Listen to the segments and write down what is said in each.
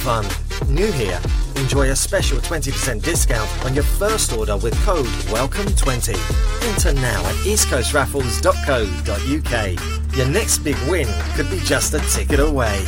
Fun. New here. Enjoy a special 20% discount on your first order with code WELCOME20. Enter now at eastcoastraffles.co.uk. Your next big win could be just a ticket away.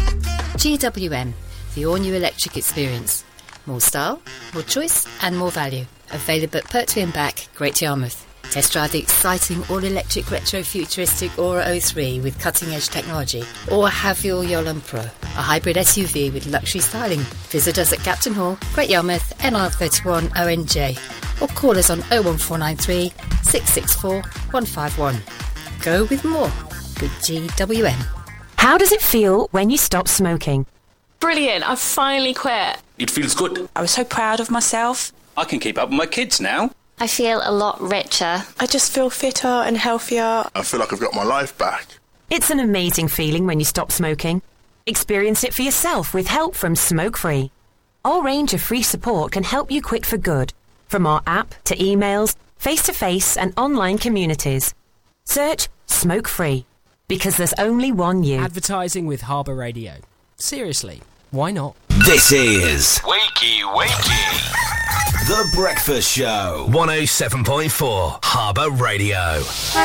GWM, the all-new electric experience. More style, more choice and more value. Available at Pertwee and Back, Great Yarmouth. Test drive the exciting all-electric retro-futuristic Aura 03 with cutting-edge technology. Or have your Yolland Pro, a hybrid SUV with luxury styling. Visit us at Captain Hall, Great Yarmouth, NR31 ONJ. Or call us on 01493 664 151. Go with more. Good GWM. How does it feel when you stop smoking? Brilliant, I've finally quit. It feels good. I was so proud of myself. I can keep up with my kids now. I feel a lot richer. I just feel fitter and healthier. I feel like I've got my life back. It's an amazing feeling when you stop smoking. Experience it for yourself with help from Smoke Free. Our range of free support can help you quit for good. From our app to emails, face-to-face and online communities. Search Smoke Free. Because there's only one you. Advertising with Harbour Radio. Seriously, why not? This is Wakey Wakey, The Breakfast Show. 107.4 Harbour Radio.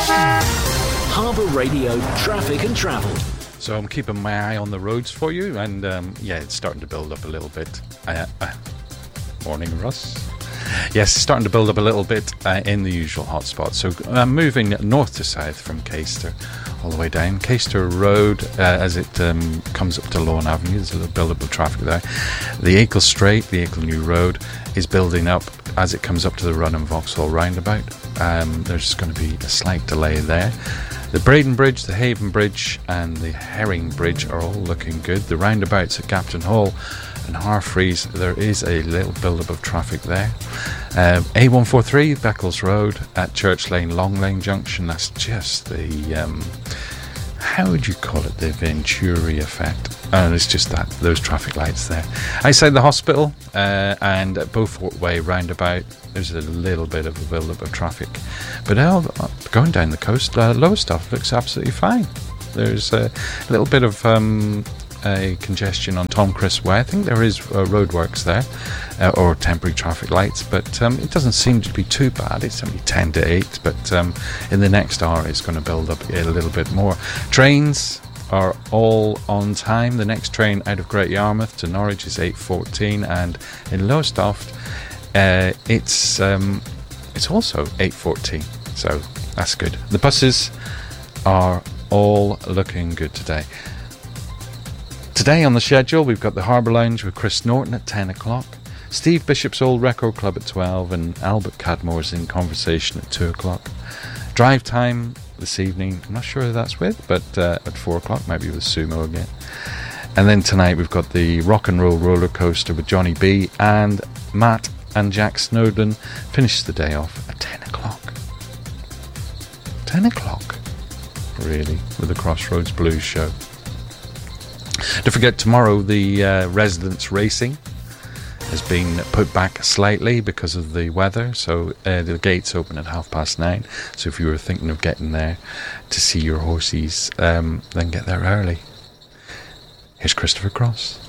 Harbour Radio traffic and travel. So I'm keeping my eye on the roads for you, and it's starting to build up a little bit. Morning, Russ. Yes, starting to build up a little bit in the usual hotspots. So moving north to south from Caister all the way down. Caister Road, as it comes up to Lawn Avenue, there's a little build-up of traffic there. The Acle Straight, the Acle New Road, is building up as it comes up to the Run and Vauxhall roundabout. There's going to be a slight delay there. The Braden Bridge, the Haven Bridge and the Herring Bridge are all looking good. The roundabouts at Captain Hall and Harfreys, there is a little build-up of traffic there. A143, Beccles Road at Church Lane, Long Lane Junction, that's just the, how would you call it, the Venturi effect. And it's just that, those traffic lights there. Outside the hospital and at Beaufort Way roundabout, there's a little bit of a build-up of traffic. But going down the coast, Lowestoft looks absolutely fine. There's a little bit of a congestion on Tom Crisp Way. I think there is roadworks there, or temporary traffic lights, but it doesn't seem to be too bad. It's only 10 to 8, but in the next hour it's going to build up a little bit more. Trains are all on time. The next train out of Great Yarmouth to Norwich is 8:14, and in Lowestoft it's also 8:14, so that's good. The buses are all looking good today. Today on the schedule, we've got the Harbour Lounge with Chris Norton at 10 o'clock, Steve Bishop's Old Record Club at 12, and Albert Cadmore's In Conversation at 2 o'clock. Drive time this evening, I'm not sure who that's with, but at 4 o'clock, maybe with Sumo again. And then tonight we've got the Rock and Roll Roller Coaster with Johnny B, and Matt and Jack Snowden finish the day off at 10 o'clock. 10 o'clock? Really? With the Crossroads Blues show. Don't forget, tomorrow the Residents Racing has been put back slightly because of the weather, so the gates open at 9:30. So if you were thinking of getting there to see your horsies, then get there early. Here's Christopher Cross.